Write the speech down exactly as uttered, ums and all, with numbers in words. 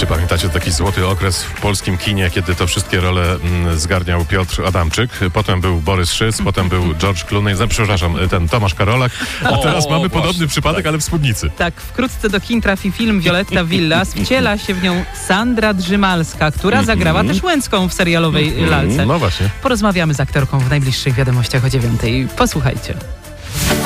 Czy pamiętacie taki złoty okres w polskim kinie, kiedy to wszystkie role mm, zgarniał Piotr Adamczyk, potem był Borys Szyc, potem był George Clooney, no, przepraszam, ten Tomasz Karolak, a O, teraz mamy właśnie, podobny przypadek, tak. ale w spódnicy. Tak, wkrótce do kin trafi film Violetta Villas. Wciela się w nią Sandra Drzymalska, która zagrała też Łęcką w serialowej Lalce. No właśnie. Porozmawiamy z aktorką w najbliższych wiadomościach o dziewiątej. Posłuchajcie.